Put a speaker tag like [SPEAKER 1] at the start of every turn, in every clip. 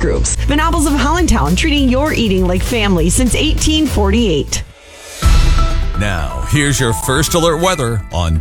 [SPEAKER 1] groups. Venables of Hollandtown, treating your eating like family since 1848.
[SPEAKER 2] Now, here's your first alert weather on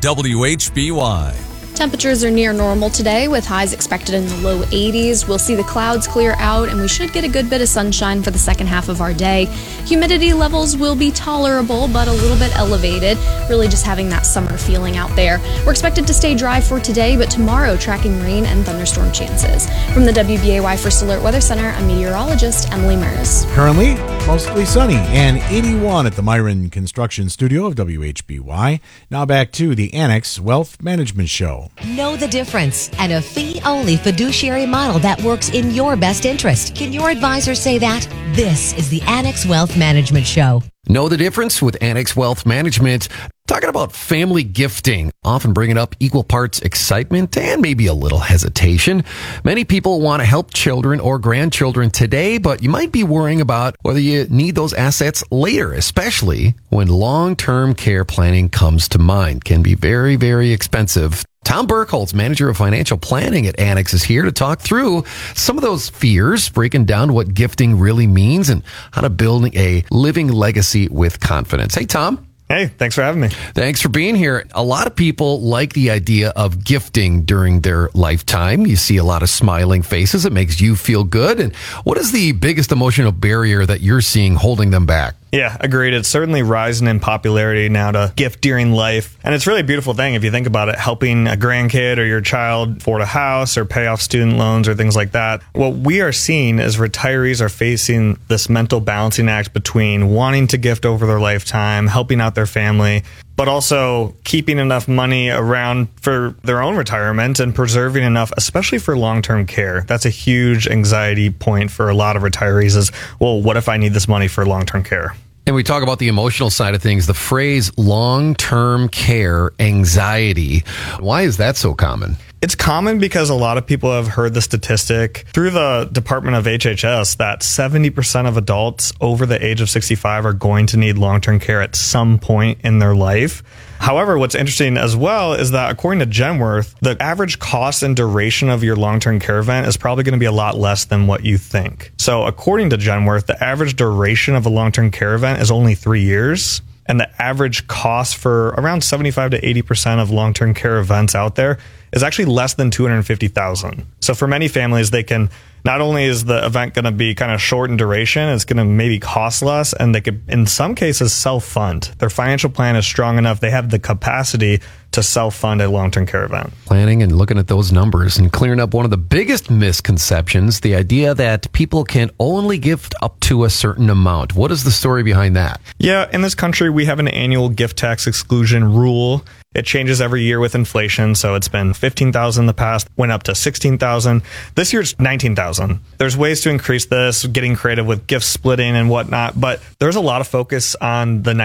[SPEAKER 2] WHBY.
[SPEAKER 3] Temperatures are near normal today with highs expected in the low 80s. We'll see the clouds clear out and we should get a good bit of sunshine for the second half of our day. Humidity levels will be tolerable but a little bit elevated, really just having that summer feeling out there. We're expected to stay dry for today, but tomorrow tracking rain and thunderstorm chances. From the WBAY First Alert Weather Center, I'm meteorologist Emily Mers.
[SPEAKER 4] Currently, mostly sunny and 81 at the Myron Construction Studio of WHBY. Now back to the Annex Wealth Management Show.
[SPEAKER 5] Know the difference and a fee-only fiduciary model that works in your best interest. Can your advisor say that? This is the Annex Wealth Management Show.
[SPEAKER 6] Know the difference with Annex Wealth Management. Talking about family gifting, often bringing up equal parts excitement and maybe a little hesitation. Many people want to help children or grandchildren today, but you might be worrying about whether you need those assets later, especially when long-term care planning comes to mind. Can be very, very expensive. Tom Burkholz, manager of financial planning at Annex, is here to talk through some of those fears, breaking down what gifting really means and how to build a living legacy with confidence. Hey, Tom.
[SPEAKER 7] Hey, thanks for having me.
[SPEAKER 6] Thanks for being here. A lot of people like the idea of gifting during their lifetime. You see a lot of smiling faces. It makes you feel good. And what is the biggest emotional barrier that you're seeing holding them back?
[SPEAKER 7] Yeah, agreed. It's certainly rising in popularity now to gift during life. And it's really a beautiful thing if you think about it, helping a grandkid or your child afford a house or pay off student loans or things like that. What we are seeing is retirees are facing this mental balancing act between wanting to gift over their lifetime, helping out their family, but also keeping enough money around for their own retirement and preserving enough, especially for long-term care. That's a huge anxiety point for a lot of retirees is, well, what if I need this money for long-term care?
[SPEAKER 6] And we talk about the emotional side of things, the phrase long-term care anxiety. Why is that so common?
[SPEAKER 7] It's common because a lot of people have heard the statistic through the Department of HHS that 70% of adults over the age of 65 are going to need long-term care at some point in their life. However, what's interesting as well is that according to Genworth, the average cost and duration of your long-term care event is probably going to be a lot less than what you think. So according to Genworth, the average duration of a long-term care event is only 3 years. And the average cost for around 75 to 80% of long-term care events out there is actually less than $250,000. So for many families, they can, not only is the event going to be kind of short in duration, it's going to maybe cost less, and they could, in some cases, self-fund. Their financial plan is strong enough, they have the capacity to self-fund a long-term care event.
[SPEAKER 6] Planning and looking at those numbers and clearing up one of the biggest misconceptions, the idea that people can only gift up to a certain amount. What is the story behind that?
[SPEAKER 7] Yeah, in this country, we have an annual gift tax exclusion rule. It changes every year with inflation, so it's been $15,000 in the past, went up to $16,000. This year it's $19,000. There's ways to increase this, getting creative with gift splitting and whatnot, but there's a lot of focus on the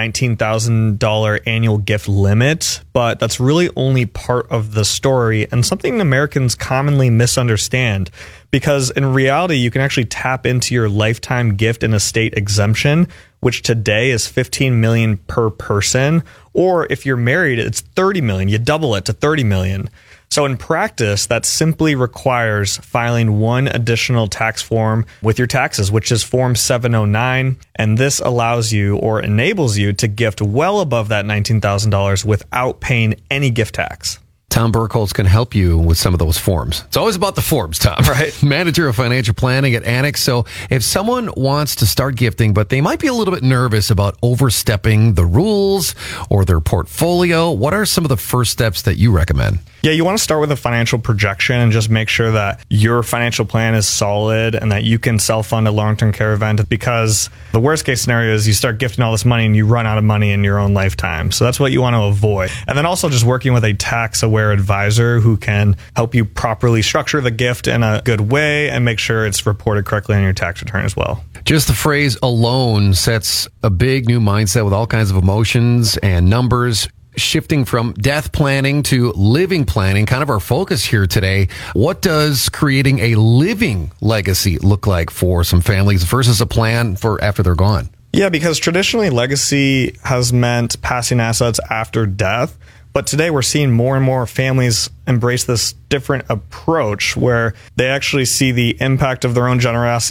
[SPEAKER 7] $19,000 annual gift limit, but that's really only part of the story and something Americans commonly misunderstand. Because in reality, you can actually tap into your lifetime gift and estate exemption, which today is $15 million per person. Or if you're married, it's $30 million. You double it to $30 million. So in practice, that simply requires filing one additional tax form with your taxes, which is Form 709. And this allows you or enables you to gift well above that $19,000 without paying any gift tax.
[SPEAKER 6] Tom Burkholz can help you with some of those forms. It's always about the forms, Tom.
[SPEAKER 7] Right.
[SPEAKER 6] Manager of financial planning at Annex. So if someone wants to start gifting, but they might be a little bit nervous about overstepping the rules or their portfolio, what are some of the first steps that you recommend?
[SPEAKER 7] Yeah, you want to start with a financial projection and just make sure that your financial plan is solid and that you can self-fund a long-term care event, because the worst case scenario is you start gifting all this money and you run out of money in your own lifetime. So that's what you want to avoid. And then also just working with a tax-aware advisor who can help you properly structure the gift in a good way and make sure it's reported correctly on your tax return as well.
[SPEAKER 6] Just the phrase alone sets a big new mindset with all kinds of emotions and numbers. Shifting from death planning to living planning, kind of our focus here today. What does creating a living legacy look like for some families versus a plan for after they're gone?
[SPEAKER 7] Yeah, because traditionally legacy has meant passing assets after death. But today we're seeing more and more families embrace this different approach where they actually see the impact of their own generosity